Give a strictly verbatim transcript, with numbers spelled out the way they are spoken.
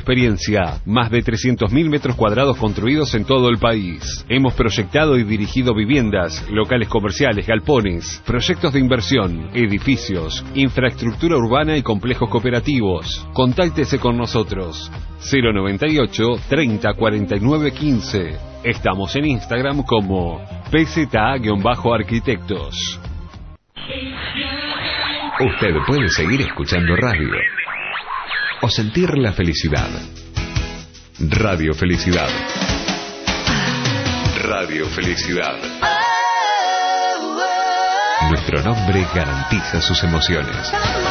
experiencia. Más de trescientos mil metros cuadrados construidos en todo el país. Hemos proyectado y dirigido viviendas, locales comerciales, galpones, proyectos de inversión, edificios, infraestructura urbana y complejos cooperativos. Contáctese con nosotros. cero noventa y ocho, treinta, cuarenta y nueve, quince. Estamos en Instagram como P Z A-Arquitectos. Usted puede seguir escuchando radio o sentir la felicidad. Radio Felicidad. Radio Felicidad. Nuestro nombre garantiza sus emociones.